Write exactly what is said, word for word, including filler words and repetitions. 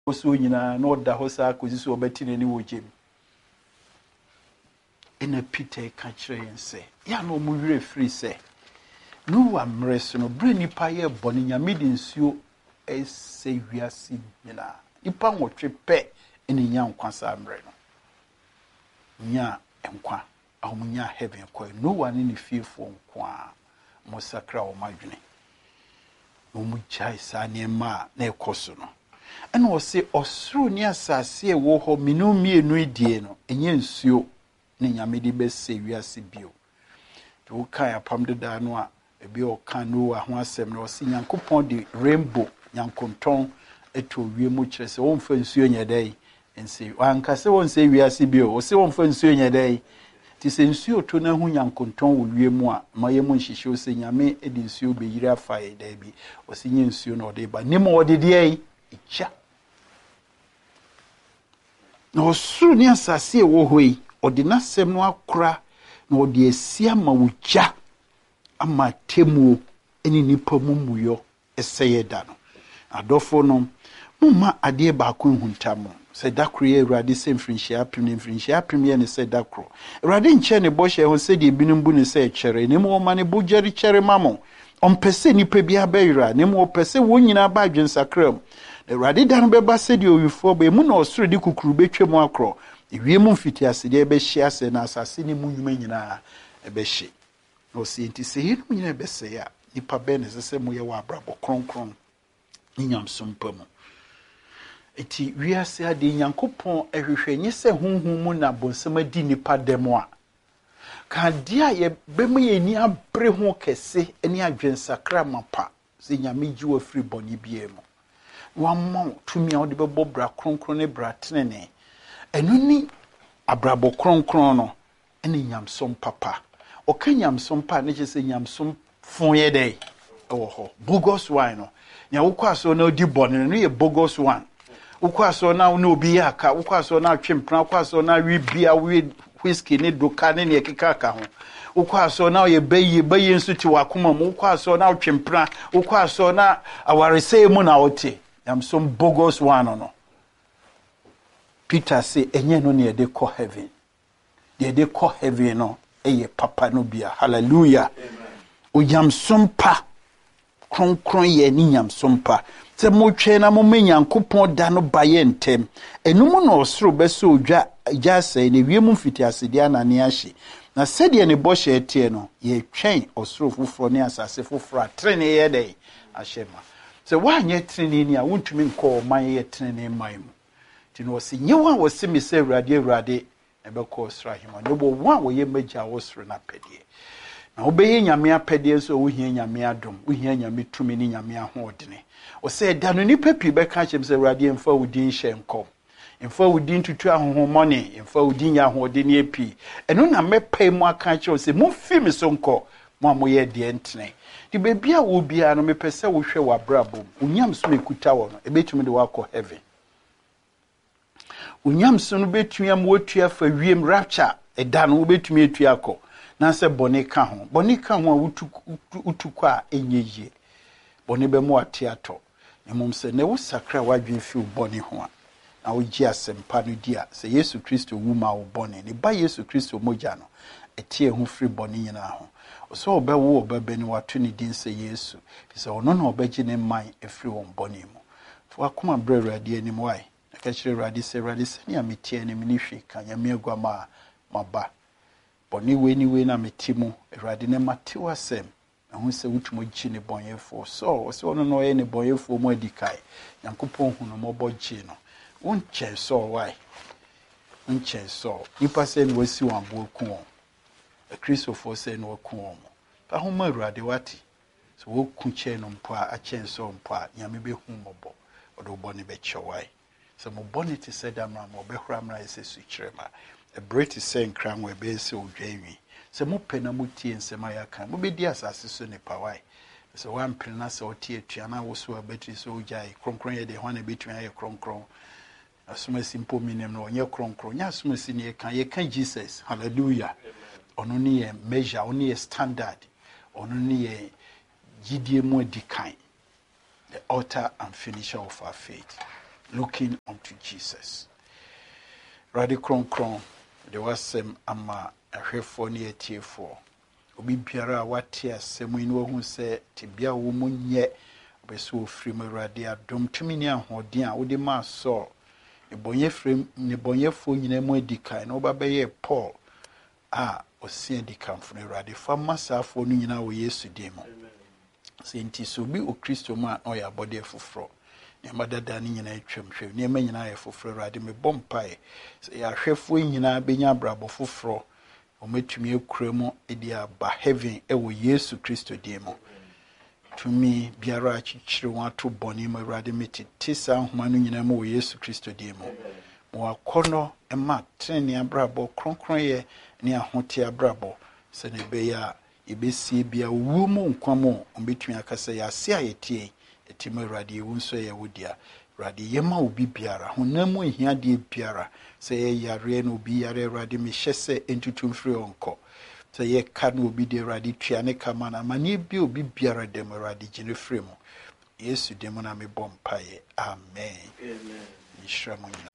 so nyina na oda ho sa kozi so obeti ne wo gem ena Peter ka kire yense ya no mu wire free se no wa mreso no bre nipa ye boni nyame de nsuo ese wiase nyina nipa nwotwe pe ene nya nkwa sa mre no nya nkwa ahomunya heaven kwa no one ni fearful nkwa mo sakra o madwene mo mu jai sa ne ma na ekoso no ena o se osuru ni asase e wo ho minu mienu idie no enye nsuo ne nyame de bese wiase bio to kan apam de da no a ebi o kan no ho asem no o se Nyankopon de rainbow nyankonton eto wie mu kire se won fa nsuo nyedai ense wanka se won se wiase bio o se won fa nsuo nyedai ti se nsuo to na hu nyankonton wo wie mu a maye mu nhihye o se nyame edi nsuo be yiri afa e da bi o se nye nsuo no de ba nimo o de de ai icha no suru ni asase e wo hoi o de na sem no akora na o de asia ma wuja ama temuo eni nipa mumuyo eseye da no adofo no mumma ade ba ko huntam se dakro ye Awurade se mfrinhia apem ne mfrinhia apem ye ne se dakro Awurade nche ne bohye ho se de binum bu ne se kere ne mo ma ne bojari kere mamo on pese nipa bia bayira ne mo pese wonyina ba adwensakram Awurade dan beba se de owifo ba mu na osoro de kukuru betwem akro ewie mu mfiti ase de be hia se na asase ne mu nwuma nyina e be hye no se nti se yinu nyina be se ya nipa be ne se se mo ye wa abrabo kronkron nyamsom pamu eti wiase ade Nyankopon ehwehwenye se honhom mu na bonsam adi nipa demo a ka dia ye bemu ye ni abre ho kese eni adwensakra mapa se nyame ji wa free boni biemu wamma tumi a ode bebo bra kronkron ne bra tenene enu ni abrabo kronkron no eni nyamsom papa o ka nyamsom pa ne je se nyamsom fon ye dai ewo ho bogus wine no nya wokwaso na odi bone no ye bogus one wokwaso na no obi aka wokwaso na twempra wokwaso na wi bia wi whiskey ne doka ne ne keka ka ho wokwaso na ye bayi bayi nsu ti wakoma mu wokwaso na twempra wokwaso na awarese mu na ote am some bogus one no Peter say enye no ne de call heaven de de call heaven no eye papa no bia hallelujah o yam sompa kronkron ye ni nyam sompa se mo twe na mo Nyankopon da no baye ntem enum na osoro beso odwa gya sai ne wiem mfiti asede anane ahye na sede ne bohye etie no ye twen osoro foforo ne asase foforo atrene ye dai ahyema se wanye trene ni a wontumi nko man ye trene man mu ti no se nyewa wo se mi se Awurade Awurade ebekọ osoro ahema no bo wa wo ye magya osoro na pedie na obeye nyame apede so wo hia nyame adom wo hia nyame tumi ni nyame ahodene o se da no nipa pi be ka chem se Awurade mfa wudin hye nkom mfa wudin tutu ahohomone mfa wudin nya ahodene epi eno na mepai mu aka che o se mo fi mi so nko mo amoye de ntene di bebia wo bia no mepese wo hwe wa brabom unyam so mekuta wo no ebetumi de wakọ heaven unyam so no betumi am wotua fa wiem rapture eda no wo betumi etua akọ na se bone ka ho bone ka ho a wutu utukọ a enyeje bone be mo atiato emom se ne wo sakra wadwen fi bone ho a na wo gi asempa no dia se Yesu Kristo wu ma wo bone ne ba Yesu Kristo moja no etie ho free bone nyina ho so obe wo obe be ni wato ni din se Yesu se ono na obeji ne man efri won bone mu fo akoma bre Awurade anim wai na ka kire Awurade se Awurade se ni ametie ne mini hwe kan ya me agwa ma maba boni we ni we na metimu Awurade ne matewa sem na hu se wutumo gi ne bonyefo so so ono no ye ne bonyefo mu adikai Nyankopon hu no mobo gi no wonche so why wonche so nipa se ni wasi wan bo ku won a Christopher se no ku won pa hu ma Awurade wati so wo ku che no mpo a chen so mpo a nyame be hu mobo odo boni be chewai so mo boni ti se da ma mo be hura mra ese su kirema a British saying crown we be se odwanwi se mo pena mo tie nsema ya kan mo be di asase so ne pawai so wan pena se o tie tuana wo so abetri so ojai kronkron ye de ho na betwi aye kronkron asuma simple minem no onye kronkron nya asuma si ne kan ye kan Jesus hallelujah ono ne ye measure ono ye standard ono ne ye gidie mu dikan the author and finisher of our faith looking unto Jesus. Radi kron kron, the wasem ama ahwefo ne atiefo. Obi biara wate asɛm yi no hu sɛ tibia wo mu nyɛ obeso ofiri mu Awurade adom tumi ne ahoɔden a wode ma Saul ebonye frem ne bonyefo nyina mu adikan na obabɛyɛ Paul a osia dikamfo no Awurade fa masafo no nyina wo Yesu din mu. Sɛ nti so bi o Kristo mu a ɔyɛ abɔde foforo ne madada ne nyina atwam hwɛ ne ma nyina yɛ foforo Awurade me bompae sɛ yɛ ahwefo nyina benya abrabɔ foforo ometumi akura mu edi aba heaven ewo Yesu Kristo din mu. Tumi biara achichire wɔn ato bɔne mu Awurade metete saa nhoma no nyina mu wɔ Yesu Kristo din mu. Mo akɔnɔ ɛma trene abrabɔ kronkronye ne ahote abrabɔ sɛ ne bɛyɛ a yɛbɛsie bia wu mu nkwa mu ombetumi akasa yɛ ase a yɛtie ɛtim Awurade ewu nso yɛ wodia Awurade yɛma obi biara honam mu ehia de biara sɛ yɛ yare na obi yare Awurade mehyɛ sɛ entutum firi onko sɛ yɛ ka na obi de Awurade tua ne kama na mane bi obi biara dem Awurade gyene firi mu Yesu dem na me bɔ mpae amen amen.